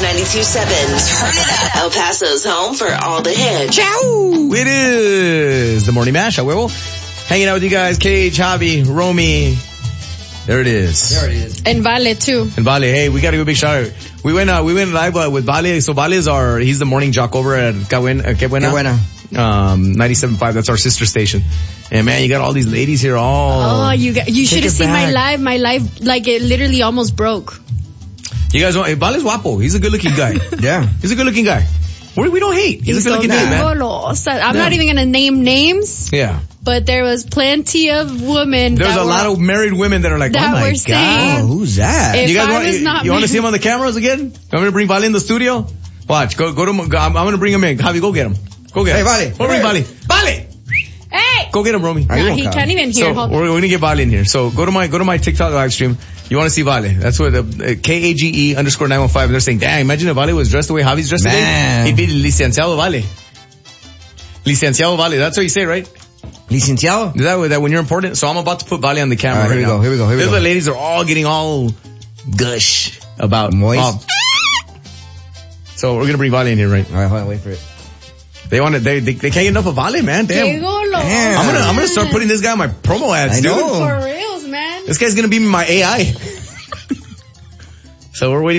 92.7. Turn it up. El Paso's home for all the hits. Ciao! It is the Morning Mash. Huevo. Hanging out with you guys. Cage, Javi, Romy. There it is. And Vale too. And Vale, hey, we gotta give a big shout out. We went live with Vale. So Vale is he's the morning jock over at Que Buena. 97.5. That's our sister station. And man, you got all these ladies here. You should have seen my live. My live, like it literally almost broke. You guys know, Vale's guapo. He's a good looking guy. Yeah. He's a good looking guy. We don't hate. He's a good looking dude, man. I'm not even gonna name names. Yeah. But there was plenty of women. There's a lot of married women that are like, oh my God. Oh, who's that? You guys want to see him on the cameras again? I'm going to bring Vale in the studio. Watch. Go to him. I'm going to bring him in. Javi, go get him. Go get him. Hey, Vale. Go bring Vale. Vale! Hey! Go get him, Romy. No, he can't even hear. So we're going to get Vale in here. So go to my TikTok live stream. You want to see Vale. That's what KAGE_915. They're saying, dang, imagine if Vale was dressed the way Javi's dressed today. He'd be Licenciado Vale. Licenciado Vale. That's what you say, right? Licenciado? Is that when you're important? So I'm about to put Vale on the camera right now. Here we go. The ladies are all getting all gush about moist. So we're gonna bring Vale in here, right? All right, hold on, wait for it. They can't get enough of Vale, man. Damn. I'm gonna start putting this guy on my promo ads, dude. For reals, man. This guy's gonna be my AI. So we're waiting